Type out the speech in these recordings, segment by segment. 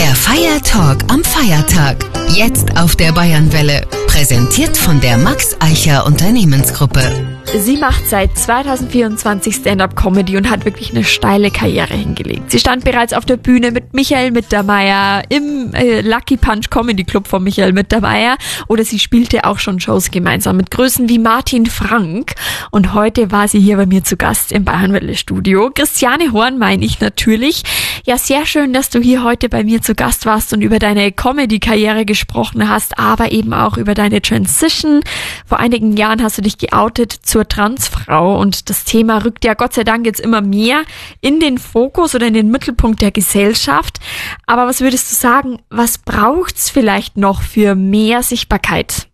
Der Feiertalk am Feiertag. Jetzt auf der Bayernwelle. Präsentiert von der Max Eicher Unternehmensgruppe. Sie macht seit 2024 Stand-Up-Comedy und hat wirklich eine steile Karriere hingelegt. Sie stand bereits auf der Bühne mit Michael Mittermeier im Lucky Punch Comedy Club von Michael Mittermeier oder sie spielte auch schon Shows gemeinsam mit Größen wie Martin Frank. Und heute war sie hier bei mir zu Gast im Bayernwelle Studio. Christiane Horn meine ich natürlich. Ja, sehr schön, dass du hier heute bei mir zu Gast warst und über deine Comedy-Karriere gesprochen hast, aber eben auch über deine Transition. Vor einigen Jahren hast du dich geoutet zur Transfrau und das Thema rückt ja Gott sei Dank jetzt immer mehr in den Fokus oder in den Mittelpunkt der Gesellschaft. Aber was würdest du sagen, was braucht's vielleicht noch für mehr Sichtbarkeit?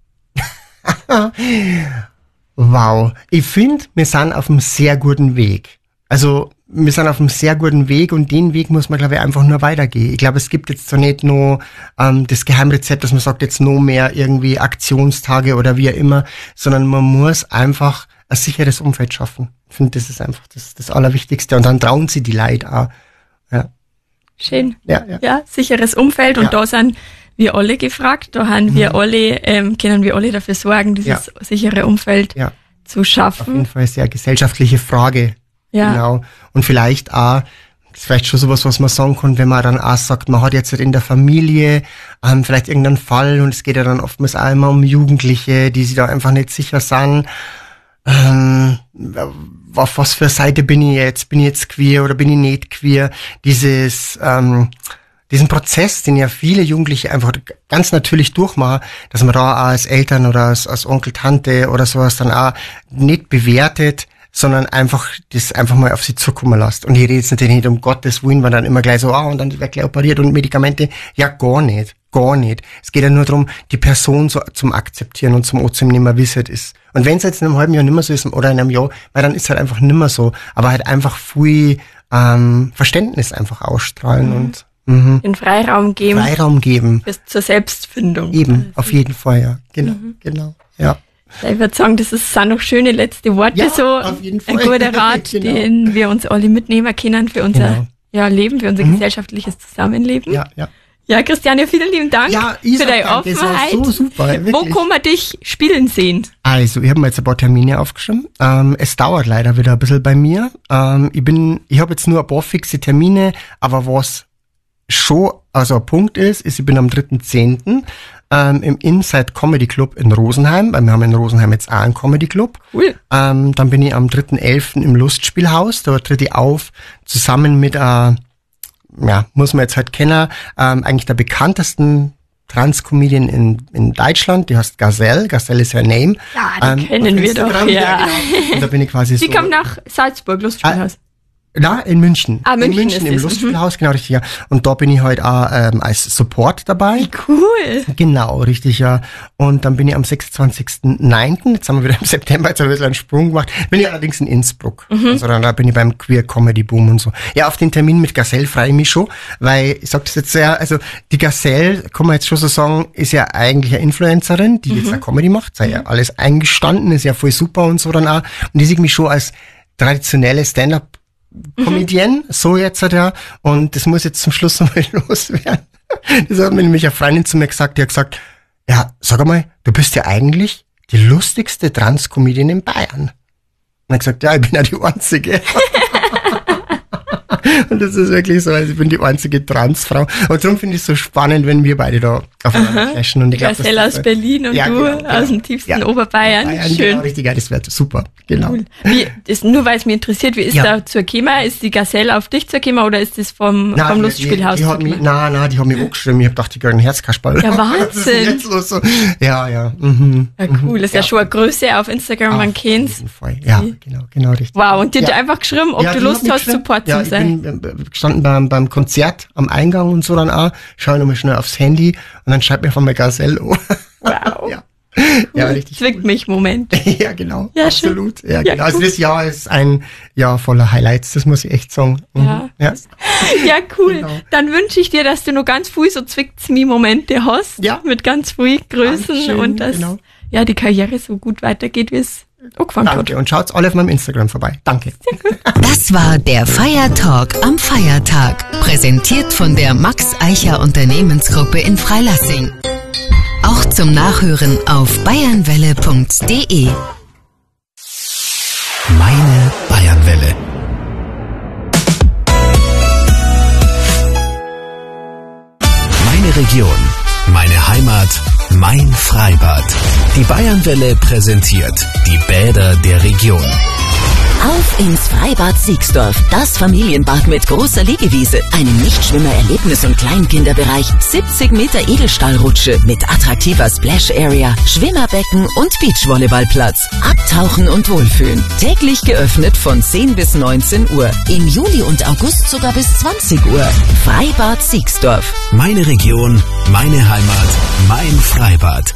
Wow, ich finde, wir sind auf einem sehr guten Weg. Also wir sind auf einem sehr guten Weg und den Weg muss man, glaube ich, einfach nur weitergehen. Ich glaube, es gibt jetzt so nicht nur das Geheimrezept, dass man sagt, jetzt noch mehr irgendwie Aktionstage oder wie auch immer, sondern man muss einfach ein sicheres Umfeld schaffen. Ich finde, das ist einfach das Allerwichtigste und dann trauen sie die Leute auch. Ja. Schön. Ja, sicheres Umfeld und da sind wir alle gefragt, da haben wir alle, können wir alle dafür sorgen, dieses sichere Umfeld zu schaffen. Auf jeden Fall eine sehr gesellschaftliche Frage. Ja. Genau. Und vielleicht auch, das ist vielleicht schon sowas, was man sagen kann, wenn man dann auch sagt, man hat jetzt in der Familie vielleicht irgendeinen Fall und es geht ja dann oftmals auch immer um Jugendliche, die sich da einfach nicht sicher sind. Auf was für eine Seite bin ich jetzt? Bin ich jetzt queer oder bin ich nicht queer? Diesen Prozess, den ja viele Jugendliche einfach ganz natürlich durchmachen, dass man da auch als Eltern oder als Onkel, Tante oder sowas dann auch nicht bewertet, sondern einfach das einfach mal auf sie zukommen lässt. Und ich rede jetzt natürlich nicht um Gottes Willen, weil dann immer gleich so, und dann wird gleich operiert und Medikamente. Ja, gar nicht. Es geht ja nur darum, die Person so zum Akzeptieren und zum Ozean nehmen, wie es halt ist. Und wenn es jetzt in einem halben Jahr nimmer so ist oder in einem Jahr, weil dann ist es halt einfach nimmer so. Aber halt einfach viel Verständnis einfach ausstrahlen und den Freiraum geben. Bis zur Selbstfindung. Eben, auf jeden Fall, ja. Genau, ja. Ich würde sagen, das sind noch schöne letzte Worte, ja, so auf jeden Fall. ein guter Rat, genau. Den wir uns alle mitnehmen können für unser Leben, für unser gesellschaftliches Zusammenleben. Ja, Christiane, vielen lieben Dank für deine Offenheit. Das war so super, wirklich. Wo kann man dich spielen sehen? Also, ich habe mir jetzt ein paar Termine aufgeschrieben. Es dauert leider wieder ein bisschen bei mir. Ich habe jetzt nur ein paar fixe Termine, aber was schon ein Punkt ist, ich bin am 3.10. Im Inside Comedy Club in Rosenheim, weil wir haben in Rosenheim jetzt auch einen Comedy Club. Cool. Dann bin ich am 3.11. im Lustspielhaus, da tritt ich auf, zusammen mit, muss man jetzt halt kennen, eigentlich der bekanntesten Trans-Comedian in Deutschland, die heißt Gazelle. Gazelle ist her Name. Ja, die kennen wir doch, ja. Genau. Und da bin ich quasi die kommt nach Salzburg, Lustspielhaus. Na, in München. München in München im ist Lustspielhaus, genau, richtig, ja. Und da bin ich halt auch als Support dabei. Wie cool. Genau, richtig, ja. Und dann bin ich am 26.09., jetzt haben wir wieder im September, jetzt habe ich ein bisschen einen Sprung gemacht, bin ich allerdings in Innsbruck. Also da bin ich beim Queer Comedy Boom und so. Ja, auf den Termin mit Gazelle freue ich mich schon, weil, ich sag das jetzt ja, also die Gazelle, kann man jetzt schon so sagen, ist ja eigentlich eine Influencerin, die jetzt auch Comedy macht, sei ja alles eingestanden, ist ja voll super und so dann auch. Und die sieht mich schon als traditionelle Stand-up Comedienne, so jetzt hat er, und das muss jetzt zum Schluss nochmal loswerden. Das hat mir nämlich eine Freundin zu mir gesagt, die hat gesagt, ja, sag mal, du bist ja eigentlich die lustigste Trans-Comedian in Bayern. Und er hat gesagt, ja, ich bin ja die Einzige. Und das ist wirklich so, also ich bin die einzige Transfrau. Und darum finde ich es so spannend, wenn wir beide da aufeinander clashen. Und ich glaube, Gazelle aus Berlin und du aus dem tiefsten Oberbayern. Schön. Genau, richtig, ja, das wird super. Genau. Cool. Nur weil es mich interessiert, wie ist da zur Kema? Ist die Gazelle auf dich zur Kema oder ist das vom Lustspielhaus? Die hat mich angeschrieben. Ich habe gedacht, die kriegen einen Herzkasperl. Ja, Wahnsinn. Was ist denn jetzt los so? Ja. Ja, cool. Das ist ja schon eine Größe auf Instagram, man kennt's. Auf jeden Fall. Ja, genau, richtig. Wow, und die hat einfach geschrieben, ob du Lust hast, Support zu sein. Ich bin gestanden beim Konzert am Eingang und so dann auch, schaue nochmal schnell aufs Handy und dann schreibt mir von mir Gazelle. Wow. Ja. Ja, richtig. Zwickt mich, Moment. Ja, genau. Ja, absolut. Schön. Ja, genau. Also das Jahr ist ein Jahr voller Highlights, das muss ich echt sagen. Ja, ja cool. Genau. Dann wünsche ich dir, dass du noch ganz viel so zwickt's mich Momente hast. Ja. Mit ganz viel Größen und dass die Karriere so gut weitergeht, wie es Danke und schaut's alle auf meinem Instagram vorbei. Danke. Das war der Feiertalk am Feiertag. Präsentiert von der Max Eicher Unternehmensgruppe in Freilassing. Auch zum Nachhören auf bayernwelle.de. Meine Bayernwelle. Meine Region, meine Heimat, mein Freibad. Die Bayernwelle präsentiert die Bäder der Region. Auf ins Freibad Siegsdorf, das Familienbad mit großer Liegewiese, einem Nichtschwimmer-Erlebnis- und Kleinkinderbereich, 70 Meter Edelstahlrutsche mit attraktiver Splash-Area, Schwimmerbecken und Beachvolleyballplatz, Abtauchen und Wohlfühlen. Täglich geöffnet von 10 bis 19 Uhr, im Juli und August sogar bis 20 Uhr. Freibad Siegsdorf. Meine Region, meine Heimat, mein Freibad.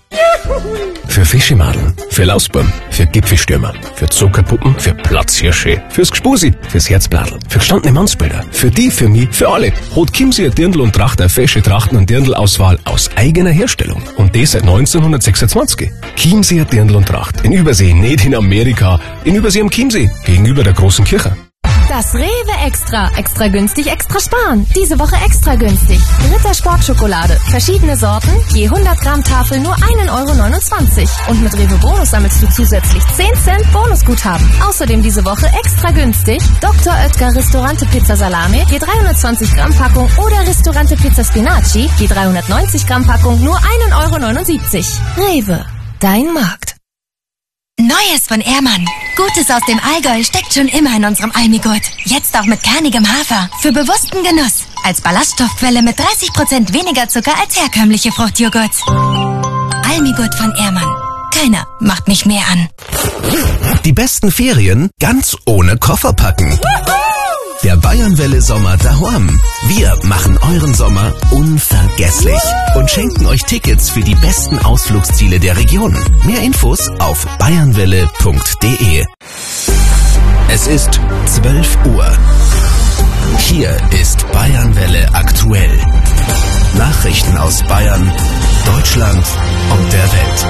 Für Fischemadeln, für Lausbuben, für Gipfelstürmer, für Zuckerpuppen, für Platzhirsche, fürs Gspusi, fürs Herzbladel, für gestandene Mannsbilder, für die, für mich, für alle. Hat Chiemseer Dirndl und Tracht eine fesche Trachten- und Dirndl-Auswahl aus eigener Herstellung. Und das seit 1926. Chiemseer Dirndl und Tracht. In Übersee, nicht in Amerika. In Übersee am Chiemsee, gegenüber der großen Kirche. Das Rewe Extra. Extra günstig, extra sparen. Diese Woche extra günstig. Ritter Sportschokolade. Verschiedene Sorten. Je 100 Gramm Tafel nur 1,29 €. Und mit Rewe Bonus sammelst du zusätzlich 10 Cent Bonusguthaben. Außerdem diese Woche extra günstig. Dr. Oetker Ristorante Pizza Salami. Je 320 Gramm Packung. Oder Ristorante Pizza Spinaci. Je 390 Gramm Packung nur 1,79 €. Rewe. Dein Markt. Neues von Ehrmann. Gutes aus dem Allgäu steckt schon immer in unserem Almigurt. Jetzt auch mit kernigem Hafer. Für bewussten Genuss. Als Ballaststoffquelle mit 30% weniger Zucker als herkömmliche Fruchtjoghurts. Almigurt von Ehrmann. Keiner macht mich mehr an. Die besten Ferien ganz ohne Koffer packen. Der Bayernwelle Sommer daheim. Wir machen euren Sommer unvergesslich und schenken euch Tickets für die besten Ausflugsziele der Region. Mehr Infos auf bayernwelle.de. Es ist 12 Uhr. Hier ist Bayernwelle aktuell. Nachrichten aus Bayern, Deutschland und der Welt.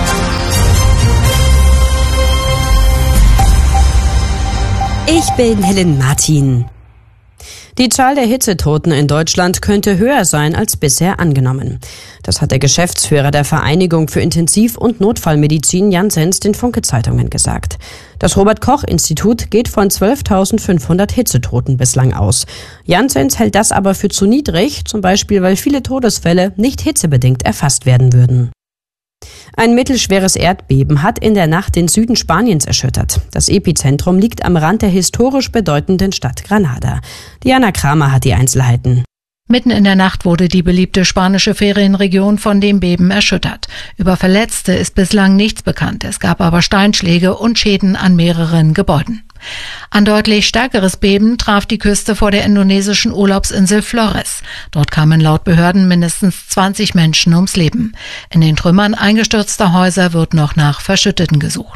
Ich bin Helen Martin. Die Zahl der Hitzetoten in Deutschland könnte höher sein als bisher angenommen. Das hat der Geschäftsführer der Vereinigung für Intensiv- und Notfallmedizin Jan Sens den Funke-Zeitungen gesagt. Das Robert-Koch-Institut geht von 12.500 Hitzetoten bislang aus. Jan Sens hält das aber für zu niedrig, zum Beispiel weil viele Todesfälle nicht hitzebedingt erfasst werden würden. Ein mittelschweres Erdbeben hat in der Nacht den Süden Spaniens erschüttert. Das Epizentrum liegt am Rand der historisch bedeutenden Stadt Granada. Diana Kramer hat die Einzelheiten. Mitten in der Nacht wurde die beliebte spanische Ferienregion von dem Beben erschüttert. Über Verletzte ist bislang nichts bekannt. Es gab aber Steinschläge und Schäden an mehreren Gebäuden. Ein deutlich stärkeres Beben traf die Küste vor der indonesischen Urlaubsinsel Flores. Dort kamen laut Behörden mindestens 20 Menschen ums Leben. In den Trümmern eingestürzter Häuser wird noch nach Verschütteten gesucht.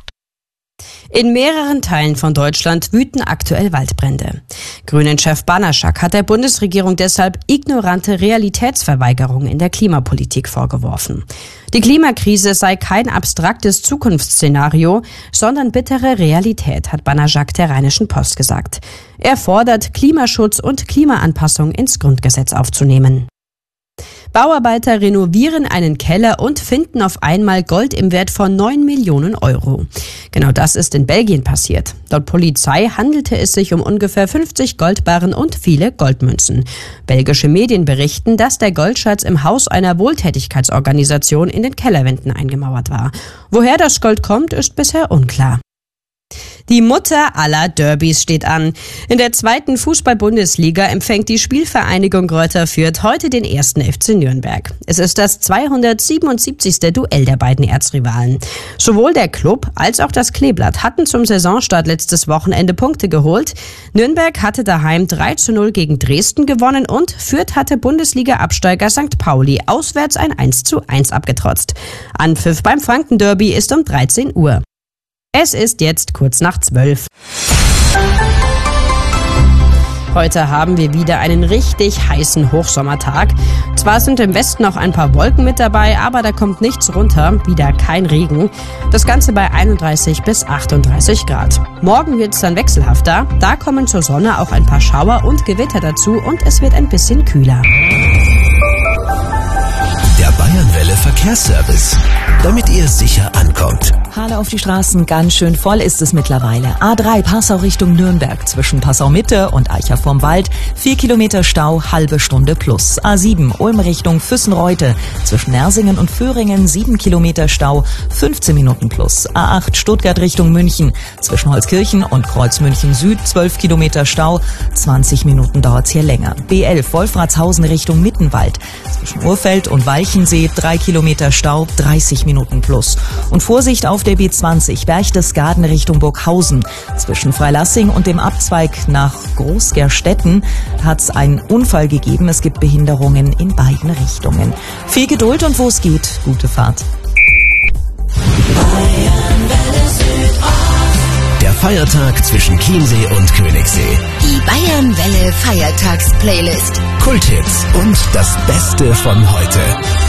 In mehreren Teilen von Deutschland wüten aktuell Waldbrände. Grünen-Chef Banaschak hat der Bundesregierung deshalb ignorante Realitätsverweigerung in der Klimapolitik vorgeworfen. Die Klimakrise sei kein abstraktes Zukunftsszenario, sondern bittere Realität, hat Banaschak der Rheinischen Post gesagt. Er fordert, Klimaschutz und Klimaanpassung ins Grundgesetz aufzunehmen. Bauarbeiter renovieren einen Keller und finden auf einmal Gold im Wert von 9 Millionen €. Genau das ist in Belgien passiert. Laut Polizei handelte es sich um ungefähr 50 Goldbarren und viele Goldmünzen. Belgische Medien berichten, dass der Goldschatz im Haus einer Wohltätigkeitsorganisation in den Kellerwänden eingemauert war. Woher das Gold kommt, ist bisher unklar. Die Mutter aller Derbys steht an. In der 2. Fußball-Bundesliga empfängt die Spielvereinigung Greuther Fürth heute den 1. FC Nürnberg. Es ist das 277. Duell der beiden Erzrivalen. Sowohl der Club als auch das Kleeblatt hatten zum Saisonstart letztes Wochenende Punkte geholt. Nürnberg hatte daheim 3:0 gegen Dresden gewonnen und Fürth hatte Bundesliga-Absteiger St. Pauli auswärts ein 1:1 abgetrotzt. Anpfiff beim Franken-Derby ist um 13 Uhr. Es ist jetzt kurz nach 12. Heute haben wir wieder einen richtig heißen Hochsommertag. Zwar sind im Westen auch ein paar Wolken mit dabei, aber da kommt nichts runter, wieder kein Regen. Das Ganze bei 31 bis 38 Grad. Morgen wird es dann wechselhafter. Da kommen zur Sonne auch ein paar Schauer und Gewitter dazu und es wird ein bisschen kühler. Der Bayernwelle Verkehrsservice, damit ihr sicher ankommt. Halle auf die Straßen, ganz schön voll ist es mittlerweile. A3 Passau Richtung Nürnberg, zwischen Passau Mitte und Eicher vorm Wald, 4 Kilometer Stau, halbe Stunde plus. A7 Ulm Richtung Füssen-Reute, zwischen Nersingen und Föhringen, 7 Kilometer Stau, 15 Minuten plus. A8 Stuttgart Richtung München, zwischen Holzkirchen und Kreuz München Süd, 12 Kilometer Stau, 20 Minuten dauert's hier länger. B11 Wolfratshausen Richtung Mittenwald, zwischen Urfeld und Walchensee, 3 Kilometer Stau, 30 Minuten plus. Und Vorsicht auf der B20 Berchtesgaden Richtung Burghausen. Zwischen Freilassing und dem Abzweig nach Großgerstetten hat es einen Unfall gegeben. Es gibt Behinderungen in beiden Richtungen. Viel Geduld und wo es geht, gute Fahrt. Der Feiertag zwischen Chiemsee und Königssee. Die Bayernwelle Feiertags-Playlist. Kulthits und das Beste von heute.